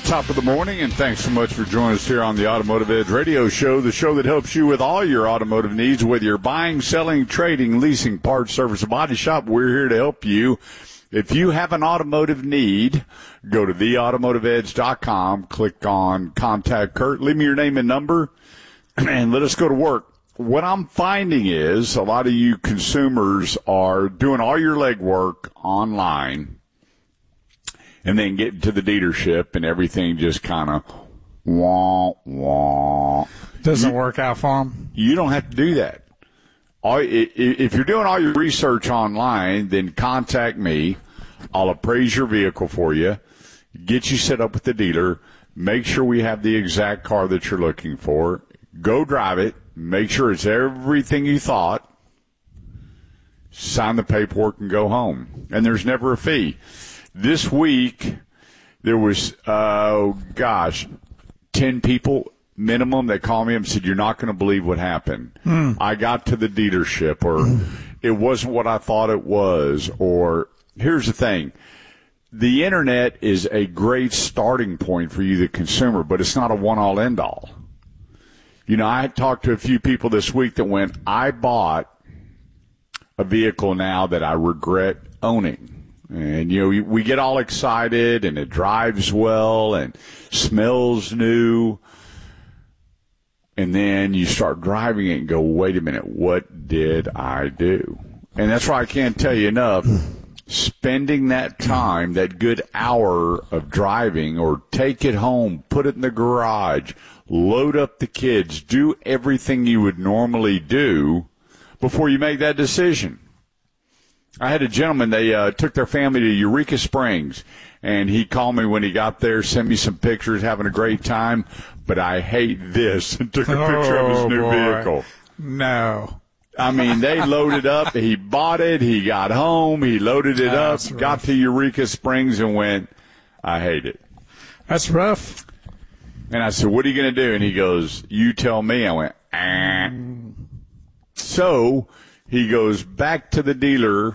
Top of the morning, and thanks so much for joining us here on the Automotive Edge Radio Show, the show that helps you with all your automotive needs, whether you're buying, selling, trading, leasing, parts, service, or body shop. We're here to help you. If you have an automotive need, go to theautomotiveedge.com, click on Contact Kurt, leave me your name and number, and let us go to work. What I'm finding is a lot of you consumers are doing all your legwork online and then getting to the dealership and everything just kind of wah. Doesn't work out for them. You don't have to do that. If you're doing all your research online, then contact me. I'll appraise your vehicle for you, get you set up with the dealer, make sure we have the exact car that you're looking for, go drive it, make sure it's everything you thought, sign the paperwork, and go home. And there's never a fee. This week, there was, 10 people minimum that called me and said, you're not going to believe what happened. I got to the dealership, or it wasn't what I thought it was, or here's the thing. The Internet is a great starting point for you, the consumer, but it's not a one-all, end-all. You know, I talked to a few people this week that went, I bought a vehicle now that I regret owning. And, you know, we get all excited, and it drives well and smells new. And then you start driving it and go, wait a minute, what did I do? And that's why I can't tell you enough. Spending that time, that good hour of driving, or take it home, put it in the garage, load up the kids, do everything you would normally do before you make that decision. I had a gentleman, they took their family to Eureka Springs, and he called me when he got there, sent me some pictures, having a great time, but I hate this, and took a picture of his new vehicle. No. I mean, they loaded up, he bought it, he got home, he loaded it up, got to Eureka Springs and went, I hate it. That's rough. And I said, what are you going to do? And he goes, you tell me. I went, So he goes back to the dealer,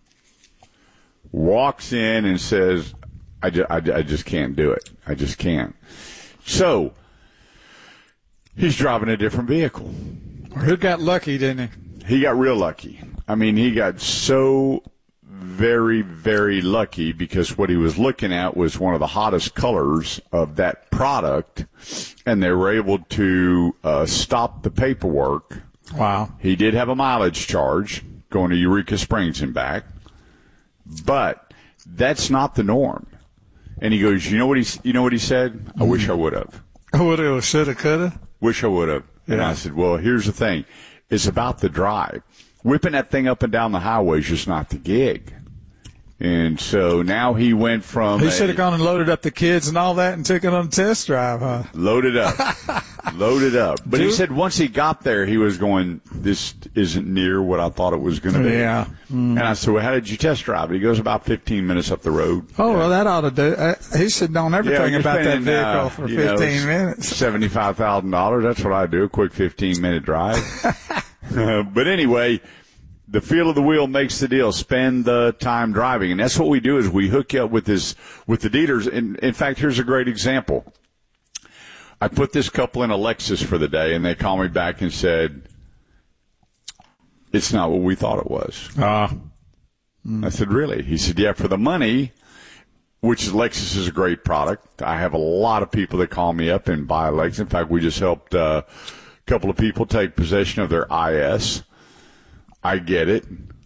walks in and says, I just can't do it. I just can't. So he's driving a different vehicle. Who got lucky, didn't he? He got real lucky. I mean, he got so very, very lucky, because what he was looking at was one of the hottest colors of that product, and they were able to stop the paperwork. Wow. He did have a mileage charge going to Eureka Springs and back, but that's not the norm. And he goes, you know what he said? I wish I would have. I would have, should have, could have. Wish I would have. And I said, well, here's the thing. It's about the drive. Whipping that thing up and down the highway is just not the gig. And so now he went from... He should have gone and loaded up the kids and all that and took it on a test drive, huh? Loaded up. Loaded up. But he said once he got there, he was going, this isn't near what I thought it was going to be. Yeah. And I said, well, how did you test drive it? He goes, about 15 minutes up the road. Oh, well, that ought to do. He should know everything about that vehicle for 15 minutes. $75,000. That's what I do, a quick 15-minute drive. But anyway, the feel of the wheel makes the deal. Spend the time driving. And that's what we do, is we hook you up with the dealers. And in fact, here's a great example. I put this couple in a Lexus for the day, and they called me back and said, it's not what we thought it was. I said, really? He said, yeah, for the money, which Lexus is a great product. I have a lot of people that call me up and buy a Lexus. In fact, we just helped a couple of people take possession of their IS. I get it.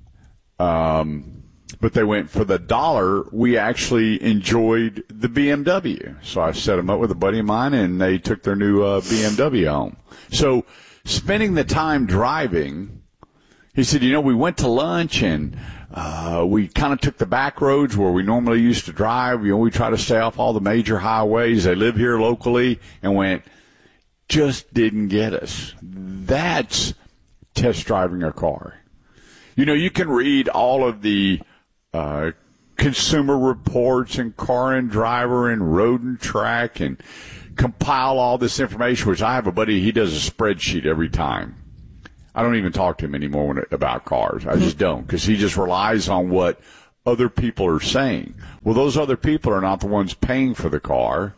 But they went, for the dollar, we actually enjoyed the BMW. So I set them up with a buddy of mine, and they took their new BMW home. So spending the time driving, he said, we went to lunch, and we kind of took the back roads where we normally used to drive. We try to stay off all the major highways. They live here locally, and went, just didn't get us. That's test driving a car. You can read all of the Consumer Reports and Car and Driver and Road and Track and compile all this information, which I have a buddy, he does a spreadsheet every time. I don't even talk to him anymore about cars. I just don't, because he just relies on what other people are saying. Well, those other people are not the ones paying for the car.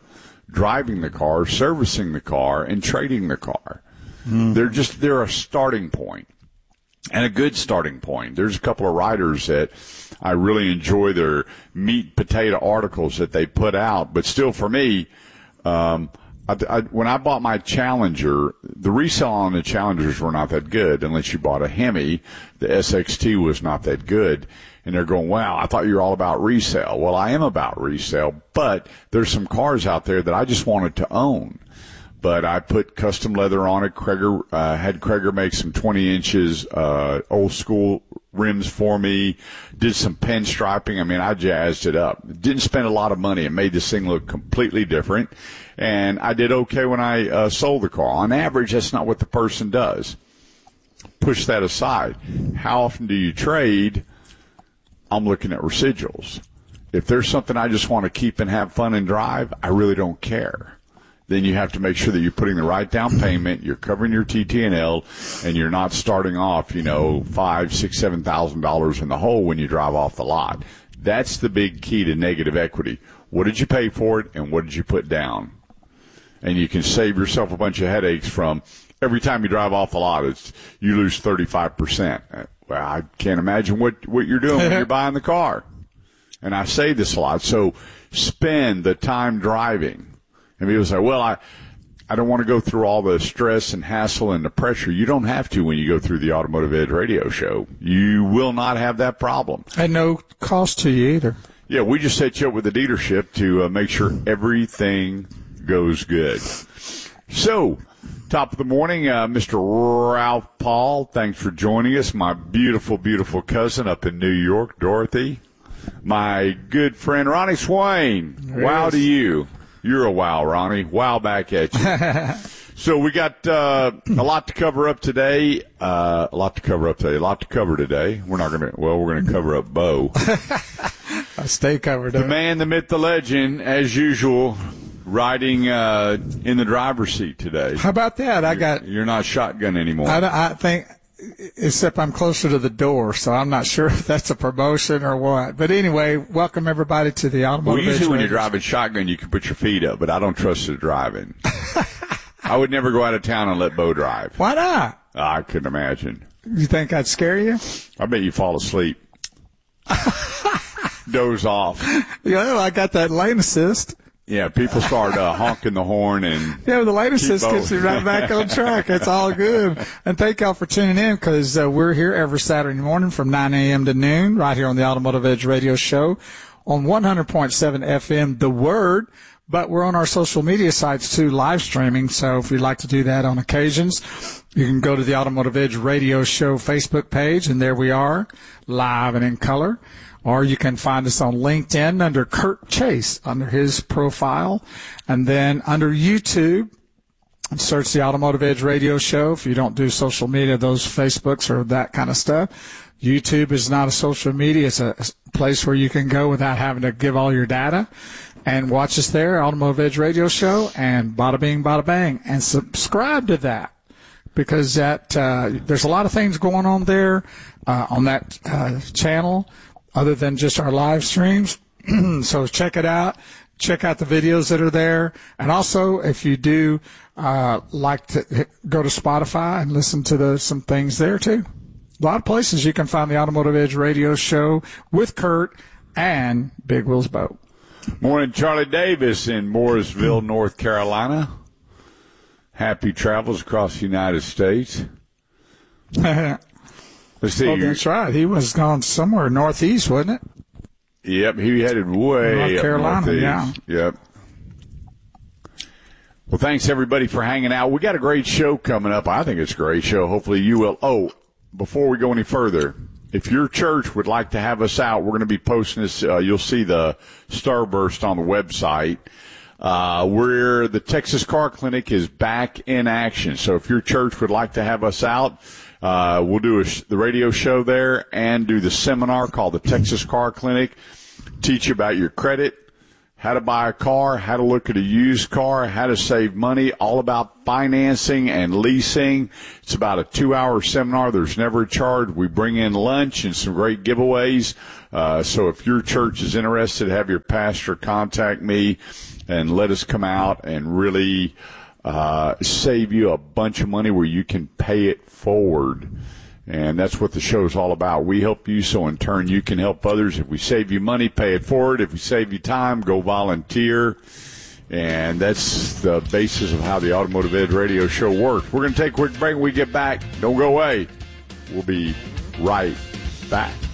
driving the car, servicing the car, and trading the car. They're a starting point, and a good starting point. There's a couple of writers that I really enjoy their meat potato articles that they put out, but still for me, when I bought my Challenger, the resale on the Challengers were not that good unless you bought a Hemi. The SXT was not that good. And they're going, wow, I thought you were all about resale. Well, I am about resale, but there's some cars out there that I just wanted to own. But I put custom leather on it. Had Krager make some 20 inches, old school rims for me. Did some pinstriping. I mean, I jazzed it up. Didn't spend a lot of money. It made this thing look completely different. And I did okay when I sold the car. On average, that's not what the person does. Push that aside. How often do you trade? I'm looking at residuals. If there's something I just want to keep and have fun and drive, I really don't care. Then you have to make sure that you're putting the right down payment, you're covering your TT&L, and you're not starting off, $5,000, $6,000, $7,000 in the hole when you drive off the lot. That's the big key to negative equity. What did you pay for it, and what did you put down? And you can save yourself a bunch of headaches from every time you drive off the lot, you lose 35%. Well, I can't imagine what you're doing when you're buying the car. And I say this a lot. So spend the time driving. And people say, well, I don't want to go through all the stress and hassle and the pressure. You don't have to when you go through the Automotive Edge radio show. You will not have that problem. And no cost to you either. Yeah, we just set you up with the dealership to make sure everything goes good. So, top of the morning, Mr. Ralph Paul, thanks for joining us. My beautiful, beautiful cousin up in New York, Dorothy. My good friend, Ronnie Swain. Yes. Wow to you. You're a wow, Ronnie. Wow back at you. So we got a lot to cover up today. A lot to cover today. We're going to cover up Bo. I stay covered up. The man, the myth, the legend, as usual, riding in the driver's seat today. How about that? You're not shotgun anymore. I think, except I'm closer to the door, so I'm not sure if that's a promotion or what. But anyway, welcome everybody to the Automotive Edge. Well, usually when you're driving shotgun, you can put your feet up, but I don't trust the driving. I would never go out of town and let Bo drive. Why not? I couldn't imagine. You think I'd scare you? I bet you fall asleep. Doze off. I got that lane assist. Yeah, people start honking the horn and the lane assist gets you right back on track. It's all good. And thank y'all for tuning in because we're here every Saturday morning from 9 a.m. to noon right here on the Automotive Edge radio show on 100.7 FM, The Word. But we're on our social media sites too, live streaming. So if you'd like to do that on occasions, you can go to the Automotive Edge radio show Facebook page, and there we are, live and in color. Or you can find us on LinkedIn under Kurt Chase, under his profile. And then under YouTube, search the Automotive Edge radio show. If you don't do social media, those Facebooks or that kind of stuff. YouTube is not a social media. It's a place where you can go without having to give all your data. And watch us there, Automotive Edge radio show, and bada bing, bada bang. And subscribe to that. Because there's a lot of things going on there on that channel other than just our live streams. So check it out. Check out the videos that are there. And also, if you do like to go to Spotify and listen to some things there, too. A lot of places you can find the Automotive Edge radio show with Kurt and Big Wheels Bo. Morning, Charlie Davis in Mooresville, North Carolina. Happy travels across the United States. Let's see. Oh, that's right. He was gone somewhere northeast, wasn't it? Yep, he headed way North Carolina, northeast. Yeah. Yep. Well, thanks, everybody, for hanging out. We got a great show coming up. I think it's a great show. Hopefully you will. Oh, before we go any further, if your church would like to have us out, we're going to be posting this. You'll see the Starburst on the website. The Texas Car Clinic is back in action. So if your church would like to have us out, we'll do the radio show there and do the seminar called the Texas Car Clinic. Teach you about your credit, how to buy a car, how to look at a used car, how to save money, all about financing and leasing. It's about a 2-hour seminar. There's never a charge. We bring in lunch and some great giveaways. So if your church is interested, have your pastor contact me and let us come out and really save you a bunch of money where you can pay it forward. And that's what the show is all about. We help you, so in turn you can help others. If we save you money, pay it forward. If we save you time, go volunteer. And that's the basis of how the Automotive Edge radio show works. We're going to take a quick break. When we get back, don't go away. We'll be right back.